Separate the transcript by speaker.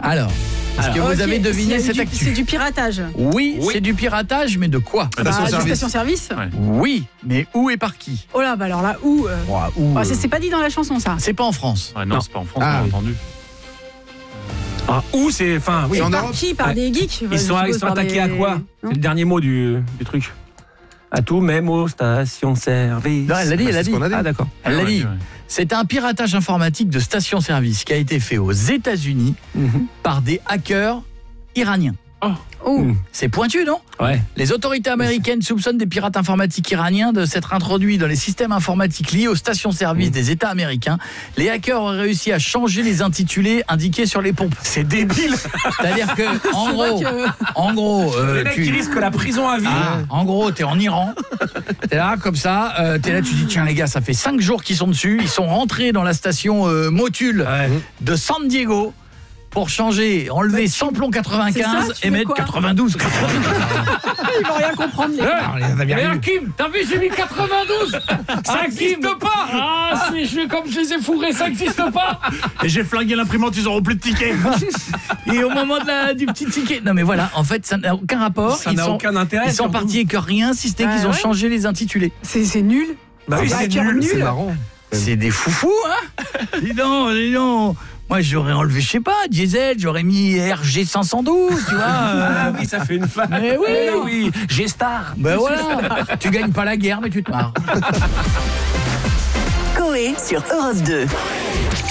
Speaker 1: Alors, est-ce que vous avez deviné cette actu?
Speaker 2: C'est du piratage.
Speaker 1: Oui, c'est du piratage, mais de quoi?
Speaker 2: Station-service.
Speaker 3: Ouais.
Speaker 1: Oui, mais où et par qui?
Speaker 2: Oh là, bah alors là, où c'est pas dit dans la chanson, ça.
Speaker 1: C'est pas en France.
Speaker 3: Ouais, non, c'est pas en France, on l'a entendu.
Speaker 4: Où c'est... Enfin, oui.
Speaker 2: Et par qui? Par des geeks?
Speaker 4: Ils sont attaqués à quoi? C'est le dernier mot du truc. À tout, même aux stations-service.
Speaker 1: Non, elle l'a dit, elle a dit.
Speaker 4: Ah, d'accord.
Speaker 1: Elle l'a dit.
Speaker 3: Ouais.
Speaker 1: C'est un piratage informatique de station-service qui a été fait aux États-Unis par des hackers iraniens. C'est pointu, non?
Speaker 4: Ouais.
Speaker 1: Les autorités américaines soupçonnent des pirates informatiques iraniens de s'être introduits dans les systèmes informatiques liés aux stations-service des États américains. Les hackers ont réussi à changer les intitulés indiqués sur les pompes. C'est débile. C'est-à-dire que, en gros,
Speaker 4: les mecs qui risquent la prison à vie.
Speaker 1: En gros, t'es en Iran, t'es là comme ça, t'es là, tu dis tiens les gars, ça fait 5 jours qu'ils sont dessus, ils sont rentrés dans la station Motul de San Diego pour changer, enlever samplon 95 et mettre 92.
Speaker 2: Ils vont rien comprendre, les gars.
Speaker 1: Mais Hakim, t'as vu, j'ai mis 92. Ça n'existe pas. Ah, comme je les ai fourrés, ça n'existe pas.
Speaker 3: Et j'ai flingué l'imprimante, ils auront plus de tickets.
Speaker 1: Et au moment du petit ticket. Non mais voilà, en fait, ça n'a aucun rapport.
Speaker 4: Ça n'a aucun intérêt.
Speaker 1: Ils sont partis avec rien, si ce n'est qu'ils ont changé les intitulés.
Speaker 2: C'est nul.
Speaker 4: Bah oui, c'est nul.
Speaker 2: C'est
Speaker 4: marrant.
Speaker 1: C'est des foufous, hein. Dis donc. Moi, j'aurais enlevé, je sais pas, diesel, j'aurais mis RG 512, tu vois.
Speaker 4: Ah oui, ça fait une fan.
Speaker 1: Mais
Speaker 4: oui, G-Star.
Speaker 1: Ben voilà. Tu gagnes pas la guerre, mais tu te marres.
Speaker 5: Coé sur Europe 2.